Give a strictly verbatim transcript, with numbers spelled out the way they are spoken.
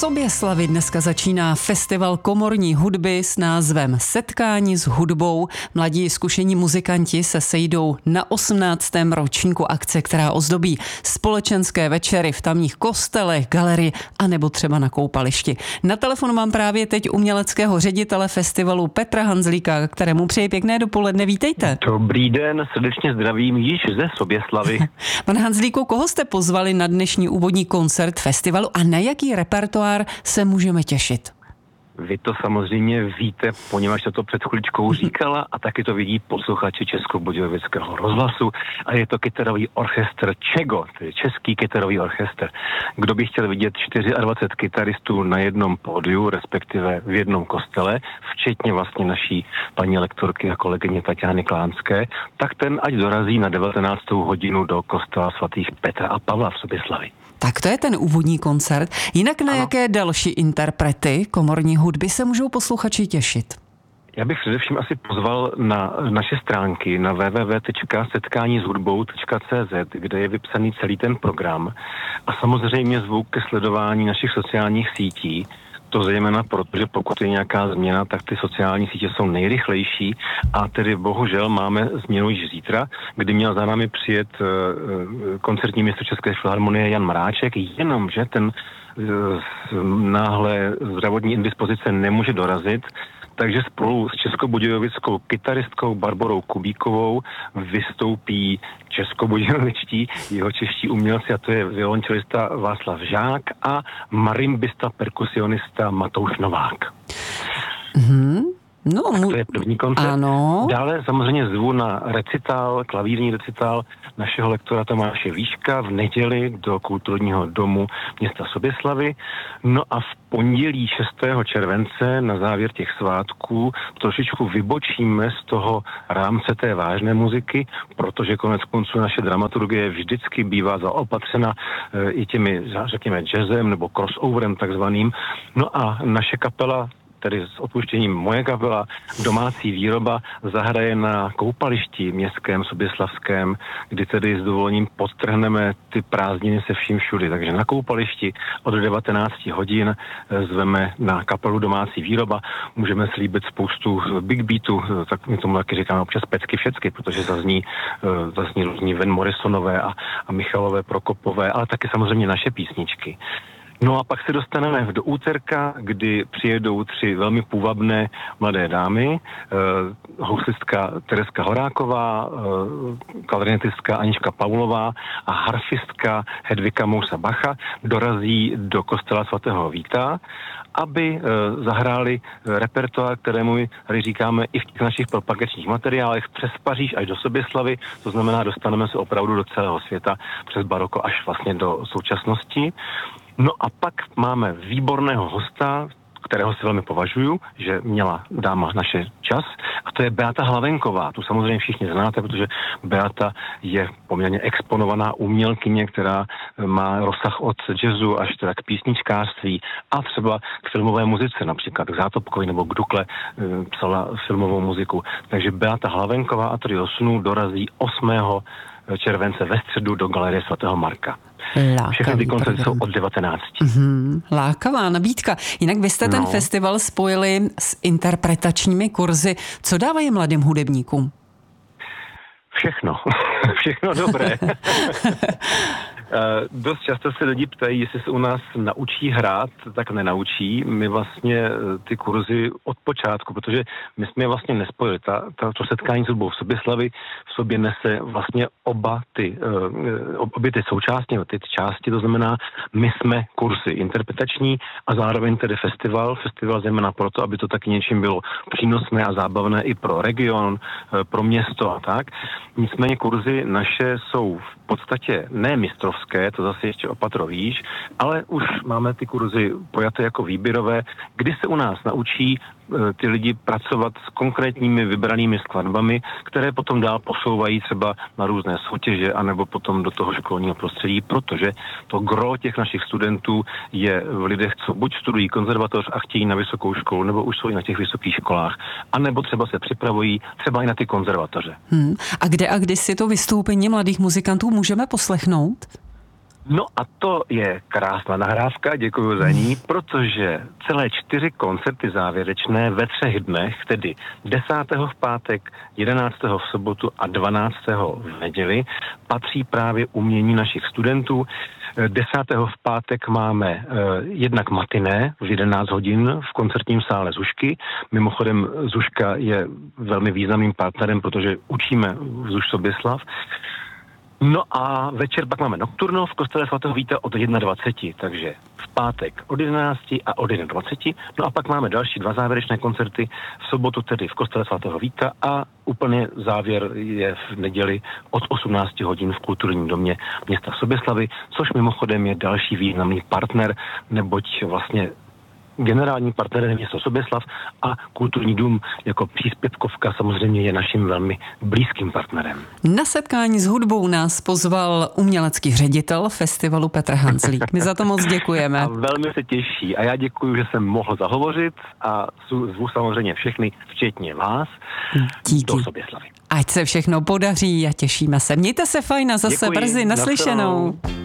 Soběslavi dneska začíná festival komorní hudby s názvem Setkání s hudbou. Mladí zkušení muzikanti se sejdou na osmnáctém ročníku akce, která ozdobí společenské večery v tamních kostelech, galerii a nebo třeba na koupališti. Na telefonu mám právě teď uměleckého ředitele festivalu Petra Hanzlíka, kterému přeji pěkné dopoledne. Vítejte. Dobrý den, srdečně zdravím již ze Soběslavy. Pane Hanzlíku, koho jste pozvali na dnešní úvodní koncert festivalu a na jaký repertoár se můžeme těšit? Vy to samozřejmě víte, poněvadž to před chviličkou říkala a taky to vidí posluchači Českobudějovického rozhlasu a je to kytarový orchestr Čego, tedy Český kytarový orchestr. Kdo by chtěl vidět dvacet čtyři kytaristů na jednom pódiu, respektive v jednom kostele, včetně vlastně naší paní lektorky a kolegyně Tatiany Klánské, tak ten ať dorazí na devatenáctou hodinu do kostela svatých Petra a Pavla v Soběslavi. Tak to je ten úvodní koncert. Jinak na ano. Jaké další interprety komorní hudby se můžou posluchači těšit? Já bych především asi pozval na naše stránky na w w w tečka setkání s hudbou tečka c z, kde je vypsaný celý ten program a samozřejmě zvuk ke sledování našich sociálních sítí. To zejména proto, že pokud je nějaká změna, tak ty sociální sítě jsou nejrychlejší a tedy bohužel máme změnu již zítra, kdy měl za námi přijet uh, koncertní mistr České filharmonie Jan Mráček, jenomže ten uh, náhle zdravotní indispozice nemůže dorazit, takže spolu s českobudějovickou kytaristkou Barborou Kubíkovou vystoupí českobudějovičtí jeho čeští umělci, a to je violončelista Václav Žák a marimbista, perkusionista Matouš Novák. Mm-hmm. No, tak to je první koncert. Ano. Dále samozřejmě zvu na recitál, klavírní recitál našeho lektora Tomáše Výška v neděli do kulturního domu města Soběslavy. No a v pondělí šestého července na závěr těch svátků trošičku vybočíme z toho rámce té vážné muziky, protože konec konců naše dramaturgie vždycky bývá zaopatřena e, i těmi, řekněme, jazzem nebo crossoverem takzvaným. No a naše kapela, tedy s odpuštěním moje kapela, Domácí výroba, zahraje na koupališti městském soběslavském, kdy tedy s dovolením podtrhneme ty prázdniny se vším všudy. Takže na koupališti od devatenácti hodin zveme na kapelu Domácí výroba. Můžeme slíbit spoustu big beatů, tak my tomu taky říkáme občas pecky všecky, protože zazní, zazní různí Van Morrisonové a, a Michalové Prokopové, ale taky samozřejmě naše písničky. No a pak se dostaneme do úterka, kdy přijedou tři velmi půvabné mladé dámy, eh, houslistka Tereska Horáková, eh, klarinetistka Anička Paulová a harfistka Hedvika Mousa Bacha dorazí do kostela svatého Víta, aby eh, zahráli repertoár, kterému tady říkáme i v těch našich propagačních materiálech přes Paříž až do Soběslavy, to znamená, dostaneme se opravdu do celého světa přes baroko až vlastně do současnosti. No a pak máme výborného hosta, kterého si velmi považuju, že měla dáma naše čas, a to je Beata Hlavenková. Tu samozřejmě všichni znáte, protože Beata je poměrně exponovaná umělkyně, která má rozsah od jazzu až teda k písničkářství a třeba k filmové muzice, například k Zátopkovi nebo k Dukle psala filmovou muziku. Takže Beata Hlavenková a Trio snů dorazí osmého července ve středu do galerie svatého Marka. Lákavý Všechny ty koncerty program. jsou od devatenácti. Mm-hmm. Lákavá nabídka. Jinak vy jste no. ten festival spojili s interpretačními kurzy. Co dávají mladým hudebníkům? Všechno. Všechno dobré. Uh, dost často se lidi ptají, jestli se u nás naučí hrát, tak nenaučí. My vlastně ty kurzy od počátku, protože my jsme je vlastně nespojili. Ta, ta, to setkání s hudbou v Soběslavi v sobě nese vlastně oba ty, uh, obě ty součásti, ty části, to znamená, my jsme kurzy interpretační a zároveň tedy festival. Festival zejména proto, aby to taky něčím bylo přínosné a zábavné i pro region, uh, pro město a tak. Nicméně kurzy naše jsou v podstatě ne mistrovské, to zase ještě opatro výš, ale už máme ty kurzy pojaté jako výběrové, kdy se u nás naučí e, ty lidi pracovat s konkrétními vybranými skladbami, které potom dál posouvají třeba na různé soutěže anebo potom do toho školního prostředí, protože to gro těch našich studentů je v lidech, co buď studují konzervatoř a chtějí na vysokou školu, nebo už jsou i na těch vysokých školách, anebo třeba se připravují třeba i na ty konzervatoře. Hmm. A kde a kdy si to vystoupení mladých muzikantů můžeme poslechnout? No a to je krásná nahrávka, děkuji za ní, protože celé čtyři koncerty závěrečné ve třech dnech, tedy desátého v pátek, jedenáctého v sobotu a dvanáctého v neděli, patří právě umění našich studentů. desátého v pátek máme uh, jednak matiné v jedenáct hodin v koncertním sále Zušky. Mimochodem Zuška je velmi významným partnerem, protože učíme v Zuš Soběslav. No a večer pak máme nocturno v kostele svatého Víta od dvaceti jedna, takže v pátek od jedenácti a od dvaceti jedna. No a pak máme další dva závěrečné koncerty, v sobotu tedy v kostele svatého Víta a úplně závěr je v neděli od osmnácti hodin v kulturním domě města Soběslavy, což mimochodem je další významný partner, neboť vlastně generální partnerem je město Soběslav a Kulturní dům jako příspěvkovka samozřejmě je naším velmi blízkým partnerem. Na setkání s hudbou nás pozval umělecký ředitel festivalu Petr Hanzlík. My za to moc děkujeme. A velmi se těší a já děkuji, že jsem mohl zahovořit a zvu samozřejmě všechny, včetně vás, díky. Do Soběslavy. Ať se všechno podaří a těšíme se. Mějte se fajn a zase děkuji, brzy naslyšenou. Naslyšenou.